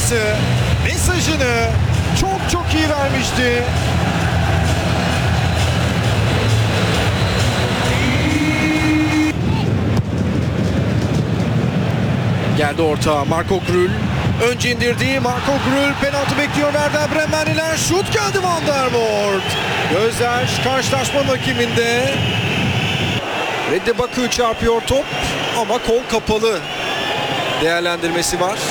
hocası mesajını çok iyi vermişti. Geldi orta, Marco Grül. Önce indirdiği Marco Grül, penaltı bekliyor Werder Bremenliler. Şut geldi Van der Voort. Gözler karşılaşmanın hakiminde. Redde Bakü çarpıyor top ama kol kapalı değerlendirmesi var.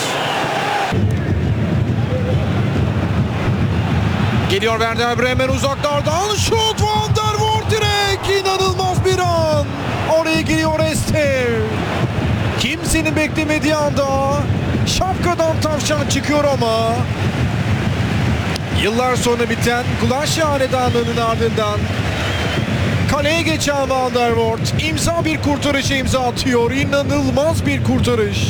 Geliyor Werder Bremen uzaklardan. Şut, Van der Voort direkt. İnanılmaz bir an. Oraya giriyor Ester. Kimsenin beklemediği anda şapkadan tavşan çıkıyor ama yıllar sonra biten Gulaşi hanedanlığının ardından kaleye geçen Van der Voort imza bir kurtarışa imza atıyor. İnanılmaz bir kurtarış.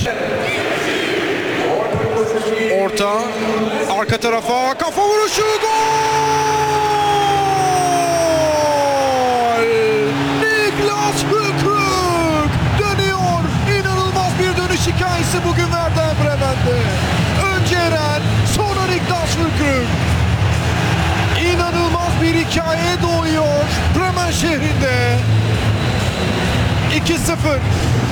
Orta, arka tarafa, kafa vuruşu, gol! Niklas Füllkrug dönüyor. İnanılmaz bir dönüş hikayesi bugün Werder Bremen'de. Önce Eren, sonra Niklas Füllkrug. İnanılmaz bir hikaye doğuyor Bremen şehrinde. 2-0.